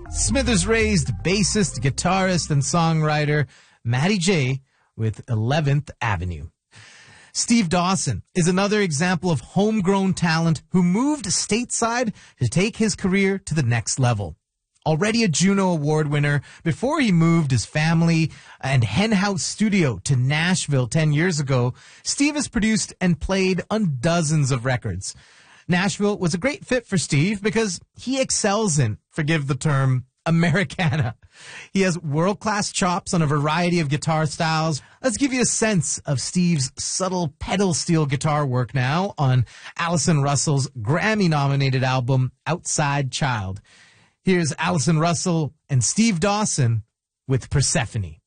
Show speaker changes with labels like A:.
A: Smithers raised bassist, guitarist, and songwriter Matty J with 11th Avenue. Steve Dawson is another example of homegrown talent who moved stateside to take his career to the next level. Already a Juno Award winner, before he moved his family and Hen House studio to Nashville 10 years ago, Steve has produced and played on dozens of records. Nashville was a great fit for Steve because he excels in, forgive the term, Americana. He has world-class chops on a variety of guitar styles. Let's give you a sense of Steve's subtle pedal steel guitar work now on Allison Russell's Grammy-nominated album, Outside Child. Here's Allison Russell and Steve Dawson with Persephone.